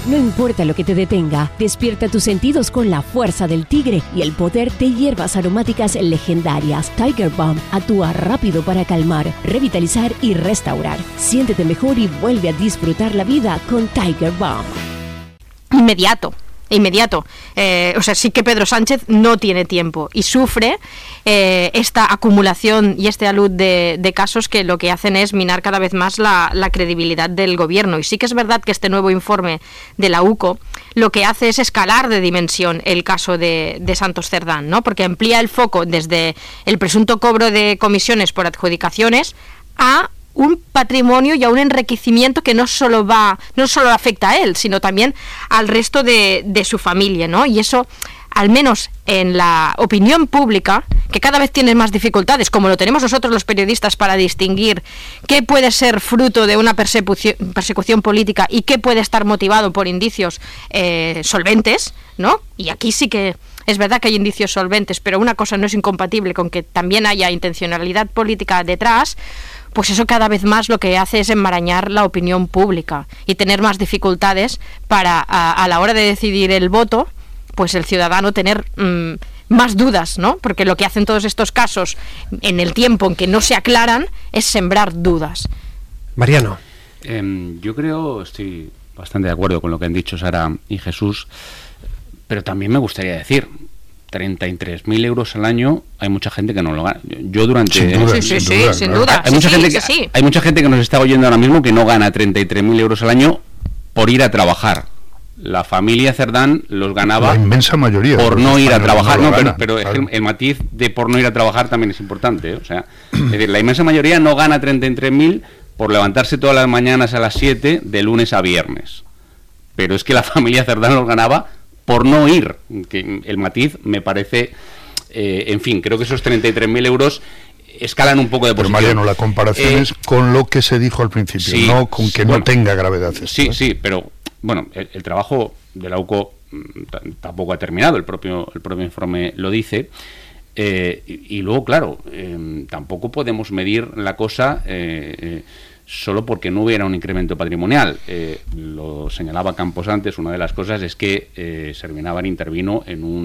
No importa lo que te detenga, despierta tus sentidos con la fuerza del tigre y el poder de hierbas aromáticas legendarias. Tiger Balm actúa rápido para calmar, revitalizar y restaurar. Siéntete mejor y vuelve a disfrutar la vida con Tiger Balm. Inmediato. O sea, sí que Pedro Sánchez no tiene tiempo y sufre esta acumulación y este alud de casos que lo que hacen es minar cada vez más la credibilidad del gobierno. Y sí que es verdad que este nuevo informe de la UCO lo que hace es escalar de dimensión el caso de Santos Cerdán, ¿no? Porque amplía el foco desde el presunto cobro de comisiones por adjudicaciones a un patrimonio y a un enriquecimiento que no solo afecta a él, sino también al resto de su familia, ¿no? Y eso, al menos en la opinión pública, que cada vez tiene más dificultades, como lo tenemos nosotros los periodistas, para distinguir qué puede ser fruto de una persecución política y qué puede estar motivado por indicios solventes, ¿no? Y aquí sí que es verdad que hay indicios solventes, pero una cosa no es incompatible con que también haya intencionalidad política detrás. Pues eso cada vez más lo que hace es enmarañar la opinión pública y tener más dificultades para, a la hora de decidir el voto, pues el ciudadano tener más dudas, ¿no? Porque lo que hacen todos estos casos en el tiempo en que no se aclaran es sembrar dudas. Mariano. Yo estoy bastante de acuerdo con lo que han dicho Sara y Jesús, pero también me gustaría decir, 33.000 euros al año, hay mucha gente que no lo gana. Yo durante... Sin duda. Hay mucha gente que nos está oyendo ahora mismo que no gana 33.000 euros al año por ir a trabajar. La familia Cerdán los ganaba... La inmensa mayoría. Por no ir a trabajar. No, pero claro. El matiz de por no ir a trabajar también es importante, ¿eh? O sea, es decir, la inmensa mayoría no gana 33.000 por levantarse todas las mañanas a las 7 de lunes a viernes. Pero es que la familia Cerdán los ganaba por no ir, que el matiz me parece, en fin, creo que esos 33.000 euros escalan un poco de posición. Pero Mariano, la comparación es con lo que se dijo al principio, sí, no con que no tenga gravedad esto. Sí, pero bueno, el trabajo de la UCO tampoco ha terminado, el propio informe lo dice, y luego, claro, tampoco podemos medir la cosa solo porque no hubiera un incremento patrimonial. Lo señalaba Campos antes, una de las cosas es que Servinávar intervino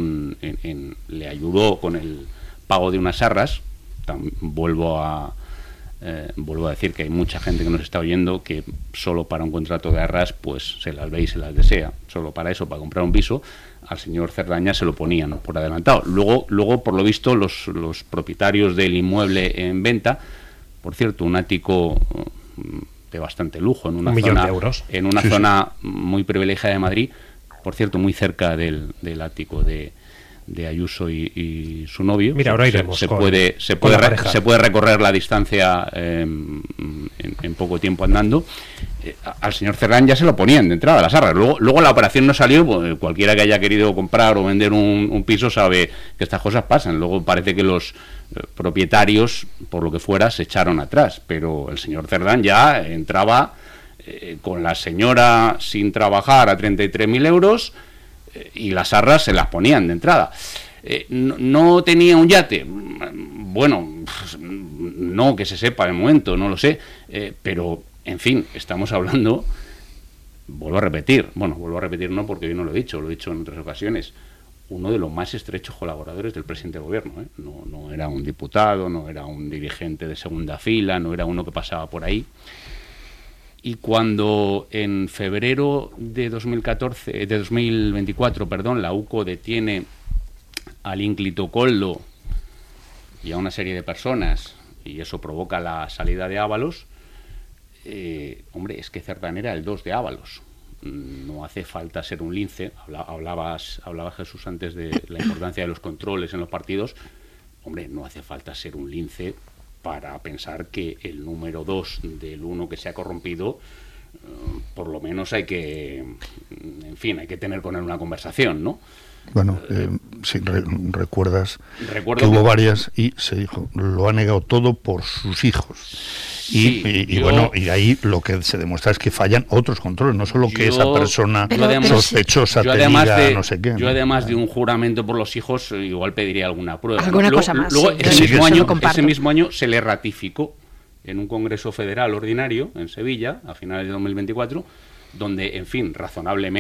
le ayudó con el pago de unas arras. Vuelvo a decir que hay mucha gente que nos está oyendo que solo para un contrato de arras pues se las ve y se las desea, solo para eso, para comprar un piso. Al señor Cerdaña se lo ponían por adelantado. Luego por lo visto los propietarios del inmueble en venta, por cierto, un ático de bastante lujo en una zona, 1.000.000 euros. En una zona muy privilegiada de Madrid, por cierto, muy cerca del ático de Ayuso y su novio. Mira, ahora iremos. Se puede recorrer la distancia en poco tiempo andando. Al señor Cerdán ya se lo ponían de entrada las arras. Luego la operación no salió, pues, cualquiera que haya querido comprar o vender un piso sabe que estas cosas pasan. Luego parece que los propietarios, por lo que fuera, se echaron atrás, pero el señor Cerdán ya entraba con la señora sin trabajar a 33.000 euros y las arras se las ponían de entrada. ¿No tenía un yate? Bueno, no que se sepa de momento, no lo sé, pero en fin, estamos hablando, vuelvo a repetir no porque yo no lo he dicho en otras ocasiones, uno de los más estrechos colaboradores del presidente del gobierno, ¿eh? No era un diputado, no era un dirigente de segunda fila, no era uno que pasaba por ahí. Y cuando en febrero de 2024, la UCO detiene al ínclito Koldo y a una serie de personas, y eso provoca la salida de Ábalos, es que Cerdán era el 2 de Ábalos. No hace falta ser un lince. Hablaba Jesús antes de la importancia de los controles en los partidos. No hace falta ser un lince para pensar que el número 2 del 1 que se ha corrompido, por lo menos hay que tener con él una conversación, ¿no? Bueno, si recuerdas que hubo varias y se dijo, lo ha negado todo por sus hijos. Y ahí lo que se demuestra es que fallan otros controles, no solo que esa persona sospechosa te diga no sé qué. Yo además de un juramento por los hijos, igual pediría alguna prueba. Alguna cosa más. Luego, ese mismo año se le ratificó en un Congreso Federal ordinario en Sevilla, a finales de 2024, donde, en fin, razonablemente